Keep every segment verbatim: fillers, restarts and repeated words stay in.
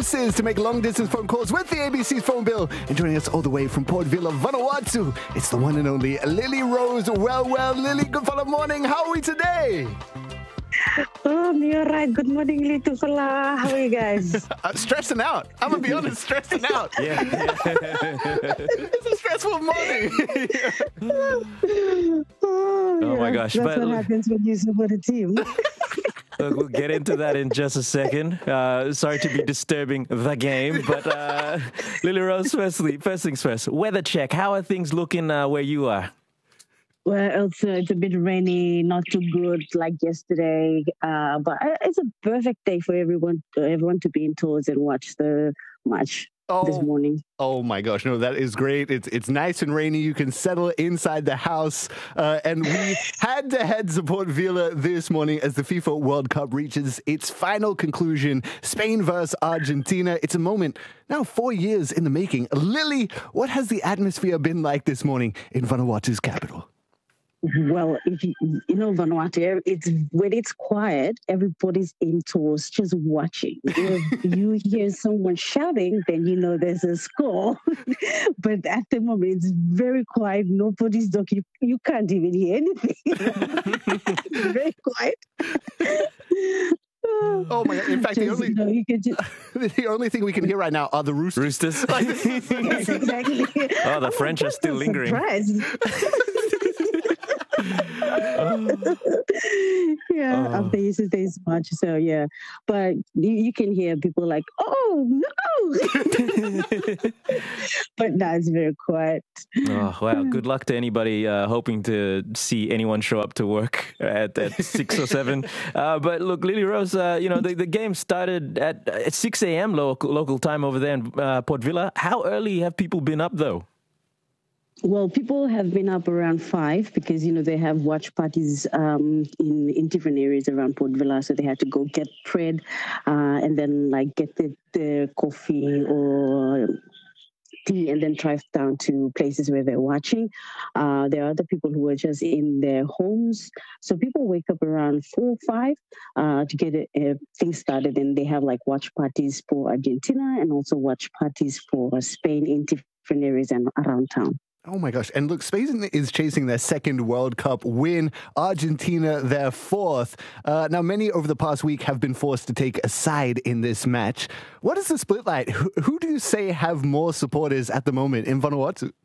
excuses to make long-distance phone calls with the A B C's phone bill. And joining us all the way from Port Vila, Vanuatu, it's the one and only Lily Rose. Well, well, Lily, good follow morning. How are we today? Oh, you're right. Good morning, Litu Fala. How are you guys? I'm stressing out. I'm going to be honest, stressing out. Yeah. It's a stressful morning. oh, Oh, yeah. my gosh. That's But what happens when you support a team. Look, we'll get into that in just a second. Uh, sorry to be disturbing the game, but uh, Lily Rose, firstly, first things first, weather check. How are things looking uh, where you are? Well, it's, uh, it's a bit rainy, not too good like yesterday, uh, but it's a perfect day for everyone, uh, everyone to be indoors and watch the match Oh. this morning. Oh my gosh, no, that is great. It's it's nice and rainy. You can settle inside the house. Uh, and we had to head to Port Vila this morning as the FIFA World Cup reaches its final conclusion. Spain versus Argentina. It's a moment now four years in the making. Lily, what has the atmosphere been like this morning in Vanuatu's capital? Well, if you, you know Vanuatu, it's when it's quiet, everybody's indoors just watching. If you hear someone shouting, then you know there's a score. But at the moment, it's very quiet. Nobody's talking. You, you can't even hear anything. It's very quiet. Oh my God! In fact, Just, the only you know, you can just, the only thing we can hear right now are the roosters. Roosters? yes, exactly. Oh, the French are still lingering. Surprised. yeah, Oh. after yesterday's match, so yeah, but you, you can hear people like, "Oh no!" But no, it's very quiet. Oh, wow. Good luck to anybody uh, hoping to see anyone show up to work at, at six or seven. Uh, but look, Lily Rose, uh, you know, the, the game started at, at six a.m. local, local time over there in uh, Port Vila. How early have people been up, though? Well, people have been up around five because, you know, they have watch parties um, in, in different areas around Port Vila. So they had to go get bread uh, and then, like, get the, the coffee or tea and then drive down to places where they're watching. Uh, there are other people who are just in their homes. So people wake up around four or five uh, to get uh, things started. And they have, like, watch parties for Argentina and also watch parties for Spain in different areas and around town. Oh my gosh. And look, Spain is chasing their second World Cup win, Argentina their fourth. Uh, now, many over the past week have been forced to take a side in this match. What is the split like? Who, who do you say have more supporters at the moment in Vanuatu?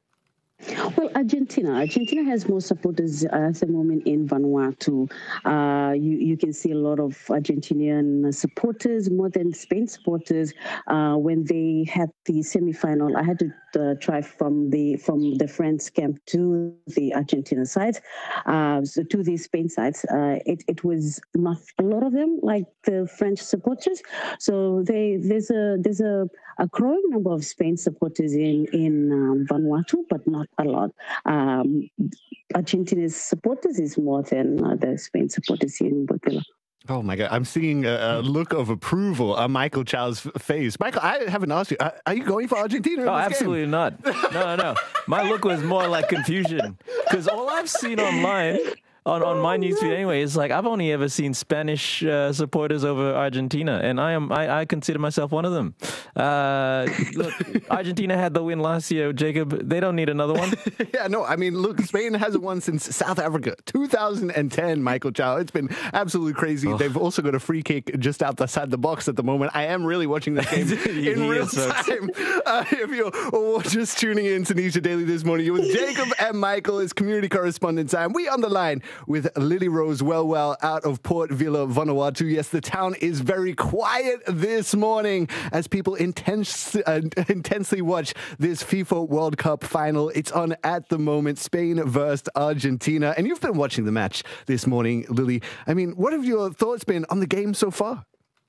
Well, Argentina. Argentina has more supporters at the moment in Vanuatu. Uh, you, you can see a lot of Argentinian supporters, more than Spain supporters. Uh, when they had the semi-final, I had to uh, drive from the from the France camp to the Argentina side, uh, so to the Spain sides. Uh, it, it was not a lot of them, like the French supporters. So they there's a there's a, a growing number of Spain supporters in in um, Vanuatu, but not a lot. Um, Argentina's supporters is more than uh, the Spain supporters in Port Vila. Oh my God, I'm seeing a, a look of approval on Michael Chow's face. Michael, I haven't asked you, are, are you going for Argentina in Oh, this absolutely game? not. No, no, no. My look was more like confusion because all I've seen online on, on my newsfeed anyway is like I've only ever seen Spanish uh, supporters over Argentina, and I am I, I consider myself one of them. Uh, look, Argentina had the win last year, Jacob. They don't need another one. Yeah, no, I mean, look, Spain hasn't won since South Africa, two thousand ten, Michael Chow. It's been absolutely crazy. Oh. They've also got a free kick just outside the box at the moment. I am really watching this game in real Yes, folks. time. Uh, if you're just tuning in to Nisha Daily this morning, you're with Jacob and Michael, it's community correspondent time. We on the line with Lily Rose Wellwell out of Port Vila, Vanuatu. Yes, the town is very quiet this morning as people intense, uh, intensely watch this FIFA World Cup final. It's on at the moment, Spain versus Argentina. And you've been watching the match this morning, Lily. I mean, what have your thoughts been on the game so far?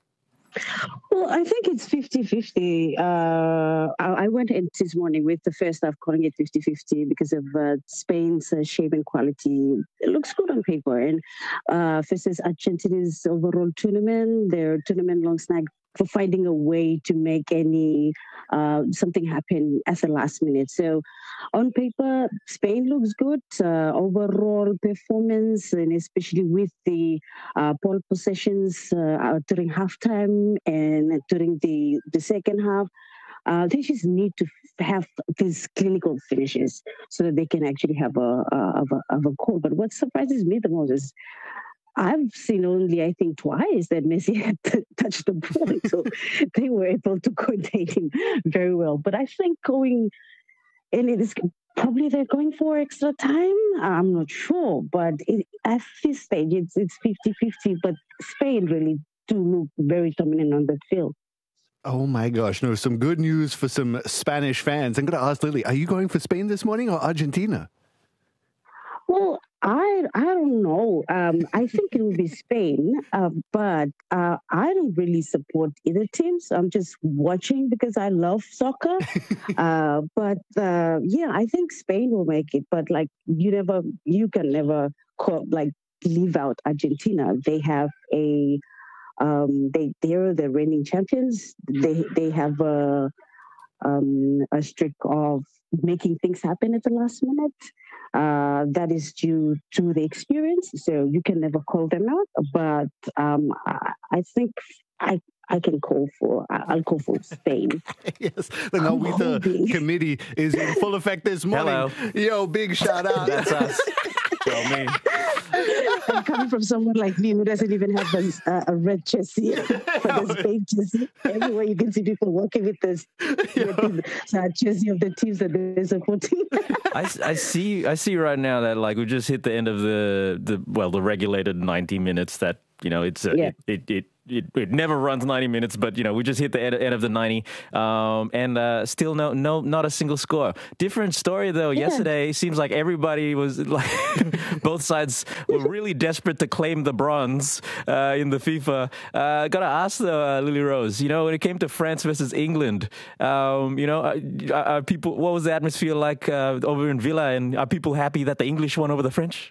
Well, I think it's fifty-fifty. Uh, I, I went in this morning with the first half calling it fifty-fifty because of uh, Spain's uh, shape and quality. It looks good on paper. And uh, versus Argentina's overall tournament, their tournament long snag for finding a way to make any uh, something happen at the last minute. So, on paper, Spain looks good. Uh, overall performance, and especially with the uh, pole possessions uh, during halftime and during the the second half. Uh, they just need to f- have these clinical finishes so that they can actually have a, a, of a, of a goal. But what surprises me the most is I've seen only, I think, twice that Messi had t- touched the ball. So they were able to contain him very well. But I think going, and it is probably they're going for extra time. I'm not sure. But it, at this stage, it's it's fifty-fifty. But Spain really do look very dominant on that field. Oh my gosh, no, some good news for some Spanish fans. I'm going to ask Lily, are you going for Spain this morning or Argentina? Well, I I don't know. Um, I think it will be Spain, uh, but uh, I don't really support either team. So I'm just watching because I love soccer. uh, but uh, yeah, I think Spain will make it. But like you never, you can never call, like leave out Argentina. They have a um, they they're the reigning champions. They they have a um, a streak of making things happen at the last minute. Uh, that is due to the experience, so you can never call them out. But um, I, I think I I can call for I'll call for Spain. Yes, the Nawita committee is in full effect this morning. Hello. Yo, big shout out. That's us. Well, me. And coming from someone like me who doesn't even have a, uh, a red jersey, but a Spain jersey, everywhere you can see people walking with this with uh, jersey of the teams that they're supporting. I, I see I see right now that like we just hit the end of the, the well the regulated ninety minutes that you know it's a, yeah. it, it, it It, it never runs ninety minutes, but you know we just hit the end, end of the ninety, um, and uh, still no, no, not a single score. Different story though. Yeah. Yesterday, seems like everybody was like, both sides were really desperate to claim the bronze uh, in the FIFA. Uh, gotta ask though, uh, Lily Rose. You know, when it came to France versus England, um, you know, are, are people? What was the atmosphere like uh, over in Villa, and are people happy that the English won over the French?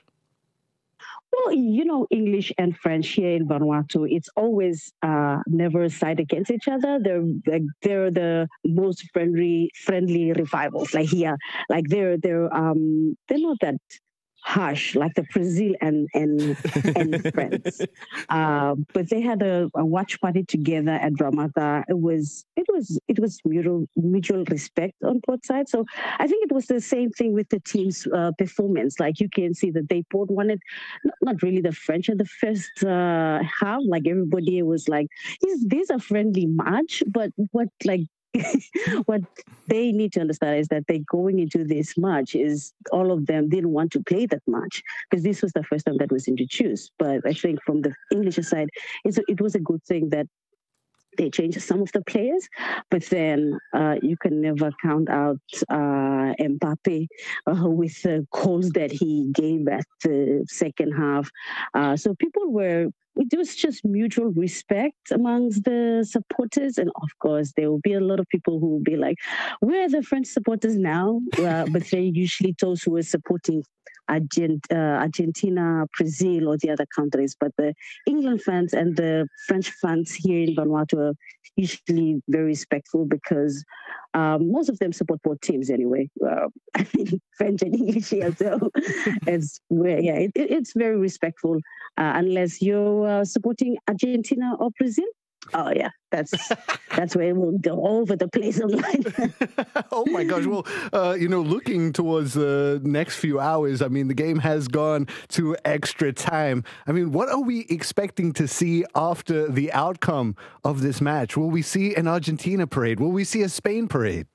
Well, you know, English and French here in Vanuatu, it's always uh, never side against each other. They're like they're the most friendly friendly rivals. Like here, like they're they're um they're not that harsh like the Brazil and and and France. Uh, but they had a, a watch party together at Ramada. It was it was it was mutual mutual respect on both sides. So I think it was the same thing with the team's uh, performance. Like you can see that they both wanted not, not really the French in the first uh, half. Like everybody was like, "This this is a friendly match," but what like. What they need to understand is that they going into this match is all of them didn't want to play that match because this was the first time that was introduced. But I think from the English side, it's a, it was a good thing that they changed some of the players, but then uh, you can never count out uh, Mbappe uh, with the goals that he gave at the second half. Uh, so people were, it was just mutual respect amongst the supporters. And of course, there will be a lot of people who will be like, where are the French supporters now? Uh, but they're usually those who are supporting Argent, uh, Argentina, Brazil, or the other countries. But the England fans and the French fans here in Vanuatu are usually very respectful because um, most of them support both teams anyway. Uh, I mean, French and English here, so it's where, yeah, it, it's very respectful uh, unless you're uh, supporting Argentina or Brazil. Oh yeah, that's that's where it will go all over the place online. Oh my gosh! Well, uh, you know, looking towards the next few hours, I mean, the game has gone to extra time. I mean, what are we expecting to see after the outcome of this match? Will we see an Argentina parade? Will we see a Spain parade?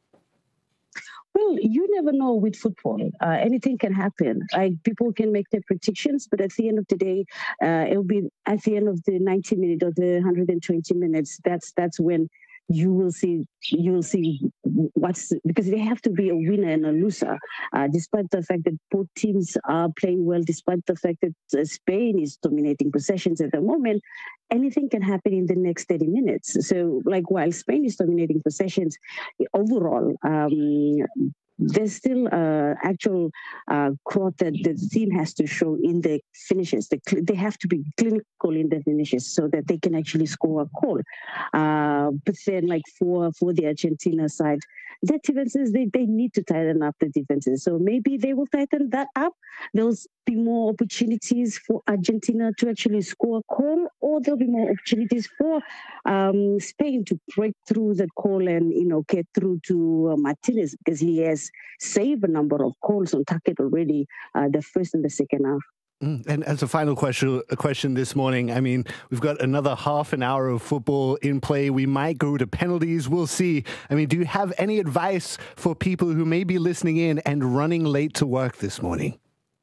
Well, you never know with football. Uh, anything can happen. Like people can make their predictions, but at the end of the day, uh, it'll be at the end of the ninety minutes or the one hundred twenty minutes. That's that's when you will see you will see what's because they have to be a winner and a loser. Uh, despite the fact that both teams are playing well, despite the fact that uh, Spain is dominating possessions at the moment, anything can happen in the next thirty minutes. So, like while Spain is dominating possessions overall, um, there's still uh, actual uh, growth that the team has to show in the finishes. The cl- they have to be clinical in the finishes so that they can actually score a goal. Uh, but then, like for for the Argentina side, their defenses they, they need to tighten up the defenses. So maybe they will tighten that up. There'll be more opportunities for Argentina to actually score a goal, or there'll be more opportunities for um, Spain to break through the goal and you know get through to uh, Martinez, because he has saved a number of goals on target already, uh, the first and the second half. Mm, and as a final question, a question this morning, I mean, we've got another half an hour of football in play. We might go to penalties. We'll see. I mean, do you have any advice for people who may be listening in and running late to work this morning?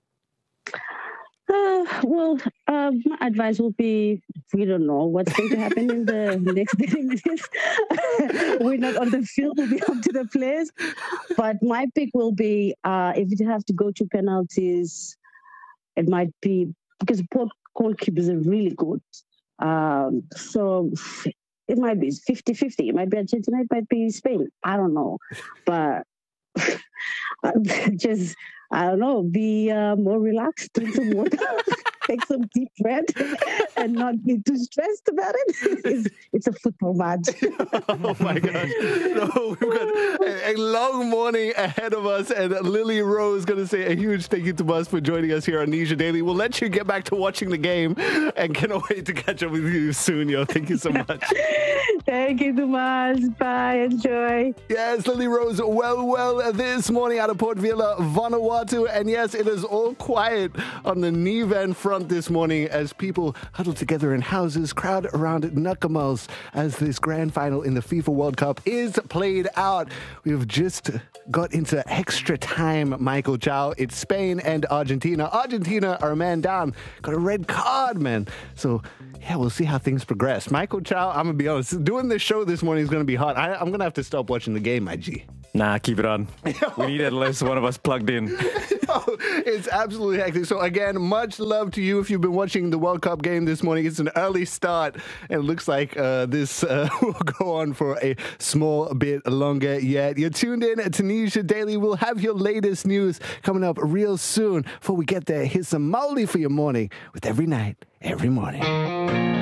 Uh, well, uh, my advice will be, we don't know what's going to happen in the next thirty minutes. We're not on the field, we'll be up to the players. But my pick will be, uh, if you have to go to penalties, it might be, because both goalkeepers are really good. Um, so it might be fifty-fifty. It might be Argentina, it might be Spain. I don't know. But just, I don't know, be uh, more relaxed, drink some water, take some deep breath, and not be too stressed about it. It's, it's a football match. Oh my gosh. No, we've got a, a long morning ahead of us, and Lily Rose is going to say a huge thank you to us for joining us here on Nisha Daily. We'll let you get back to watching the game and cannot wait to catch up with you soon, yo. Thank you so much. Thank you, Tomas. Bye. Enjoy. Yes, Lily Rose, well, well, this morning out of Port Vila, Vanuatu. And yes, it is all quiet on the Niven front this morning as people huddle together in houses, crowd around Nakamal's as this grand final in the FIFA World Cup is played out. We've just got into extra time, Michael Chow. It's Spain and Argentina. Argentina are a man down. Got a red card, man. So, yeah, we'll see how things progress. Michael Chow, I'm going to be honest, doing this show this morning is going to be hard. I, I'm going to have to stop watching the game, my G. Nah, keep it on. We need at least one of us plugged in. Oh, it's absolutely hectic. So again, much love to you if you've been watching the World Cup game this morning. It's an early start, and it looks like uh, this uh, will go on for a small bit longer yet. You're tuned in to Nisha Daily. We'll have your latest news coming up real soon. Before we get there, here's some Maoli for your morning with Every Night, Every Morning.